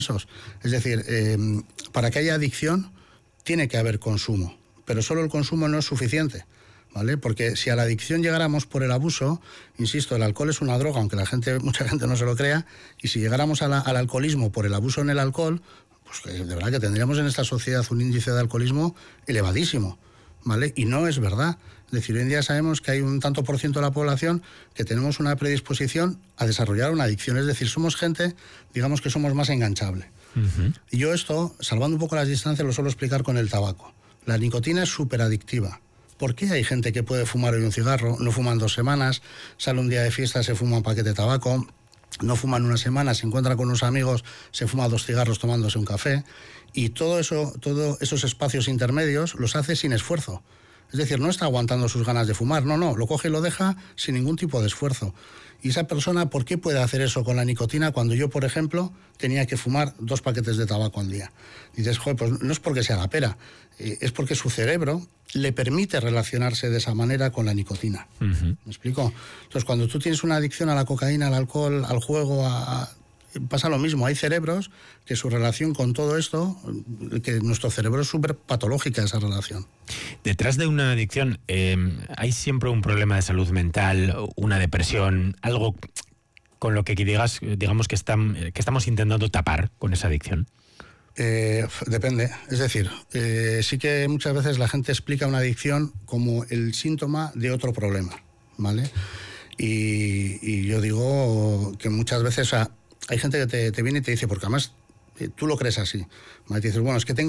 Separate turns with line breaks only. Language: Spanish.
Es decir, para que haya adicción tiene que haber consumo, pero solo el consumo no es suficiente, ¿vale? Porque si a la adicción llegáramos por el abuso, insisto, el alcohol es una droga, aunque mucha gente no se lo crea, y si llegáramos al alcoholismo por el abuso en el alcohol, pues de verdad que tendríamos en esta sociedad un índice de alcoholismo elevadísimo, ¿vale? Y no es verdad. Es decir, hoy en día sabemos que hay un tanto por ciento de la población que tenemos una predisposición a desarrollar una adicción. Es decir, somos gente, digamos que somos más enganchable. Uh-huh. Y yo esto, salvando un poco las distancias, lo suelo explicar con el tabaco. La nicotina es súper adictiva. ¿Por qué hay gente que puede fumar hoy un cigarro, no fuma en 2 semanas, sale un día de fiesta, se fuma un paquete de tabaco, no fuma en 1 semana, se encuentra con unos amigos, se fuma 2 cigarros tomándose un café? Y todos esos espacios intermedios los hace sin esfuerzo. Es decir, no está aguantando sus ganas de fumar, no, lo coge y lo deja sin ningún tipo de esfuerzo. Y esa persona, ¿por qué puede hacer eso con la nicotina cuando yo, por ejemplo, tenía que fumar 2 paquetes de tabaco al día? Y dices, joder, pues no es porque sea la pera, es porque su cerebro le permite relacionarse de esa manera con la nicotina. Uh-huh. ¿Me explico? Entonces, cuando tú tienes una adicción a la cocaína, al alcohol, al juego, pasa lo mismo. Hay cerebros que su relación con todo esto, que nuestro cerebro es súper patológica esa relación.
Detrás de una adicción hay siempre un problema de salud mental, una depresión, algo con lo que digamos que estamos intentando tapar con esa adicción.
Depende. Es decir, sí que muchas veces la gente explica una adicción como el síntoma de otro problema, ¿vale? Y yo digo que muchas veces, hay gente que te viene y te dice, porque además tú lo crees así, ¿vale? Te dices, bueno, es que tengo